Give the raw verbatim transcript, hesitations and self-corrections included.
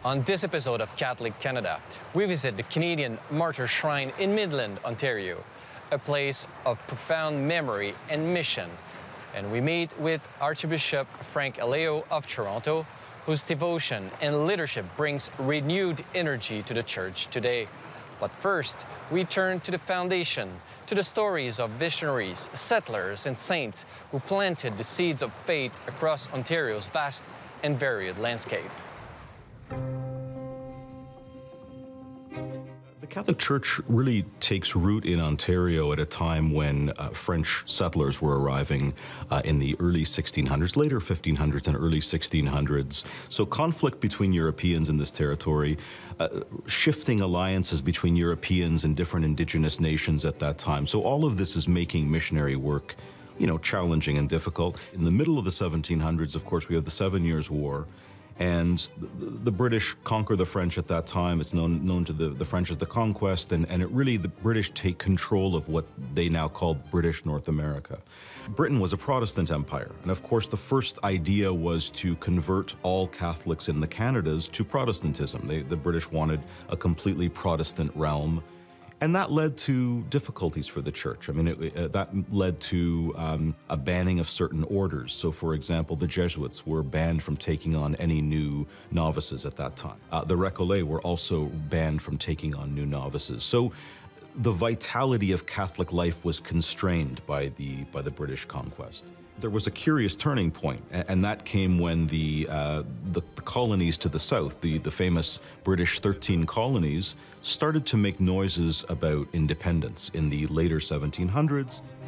On this episode of Catholic Canada, we visit the Canadian Martyr Shrine in Midland, Ontario, a place of profound memory and mission. And we meet with Archbishop Frank Aleo of Toronto, whose devotion and leadership brings renewed energy to the Church today. But first, we turn to the foundation, to the stories of visionaries, settlers, and saints who planted the seeds of faith across Ontario's vast and varied landscape. The Catholic Church really takes root in Ontario at a time when uh, French settlers were arriving uh, in the early sixteen hundreds, later fifteen hundreds and early sixteen hundreds. So conflict between Europeans in this territory, uh, shifting alliances between Europeans and different indigenous nations at that time. So all of this is making missionary work, you know, challenging and difficult. In the middle of the seventeen hundreds, of course, we have the Seven Years' War. And the, the British conquer the French at that time. It's known known to the, the French as the Conquest, and, and it really, the British take control of what they now call British North America. Britain was a Protestant empire, and of course the first idea was to convert all Catholics in the Canadas to Protestantism. They, the British wanted a completely Protestant realm. And that led to difficulties for the Church. I mean, it, uh, that led to um, a banning of certain orders. So, for example, the Jesuits were banned from taking on any new novices at that time. Uh, the Recollets were also banned from taking on new novices. So, the vitality of Catholic life was constrained by the by the British conquest. There was a curious turning point, and that came when the, uh, the, the colonies to the south, the, the famous British thirteen colonies, started to make noises about independence in the later seventeen hundreds.